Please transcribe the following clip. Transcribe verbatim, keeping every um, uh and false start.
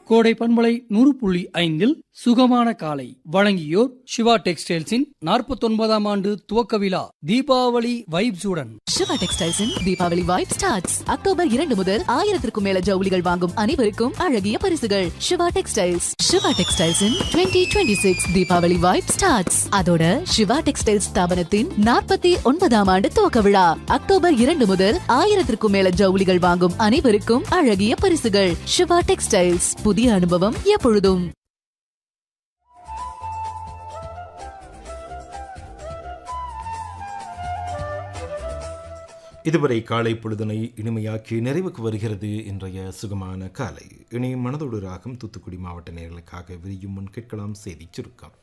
கோடை பண்பலை நூறு புள்ளி ஐந்தில் சுகமான காலை வழங்கியோர் சிவா டெக்ஸ்டைல்ஸின் நாற்பத்தி ஒன்பதாம் ஆண்டு துவக்க விழா தீபாவளி வைப்ஸுடன். சிவா டெக்ஸ்டைல்ஸின் தீபாவளி வைப் ஸ்டார்ட்ஸ் அக்டோபர் இரண்டு முதல் ஆயிரத்திற்கும் மேல ஜவுளிகள் வாங்கும் அனைவருக்கும் அழகிய பரிசுகள். சிவா டெக்ஸ்டைல்ஸ் சிவா டெக்ஸ்டைல்ஸின் twenty twenty six Deepavali vibe starts. அதோட சிவா டெக்ஸ்டைல்ஸ் ஸ்தாபனத்தின் நாற்பத்தி ஒன்பதாம் ஆண்டு துவக்க விழா அக்டோபர் இரண்டு முதல் ஆயிரத்திற்கும் மேல ஜவுளிகள் வாங்கும் அனைவருக்கும் அழகிய பரிசுகள். சிவா டெக்ஸ்டைல்ஸ், புதிய அனுபவம் எப்பொழுதும். இதுவரை காலை பொழுதனை இனிமையாக்கி நிறைவுக்கு வருகிறது இன்றைய சுகமான காலை. இனி மனதோடு ராகம் தூத்துக்குடி மாவட்ட நேயர்களுக்காக விரியும் முன் கேட்கலாம் செய்தி சுருக்கம்.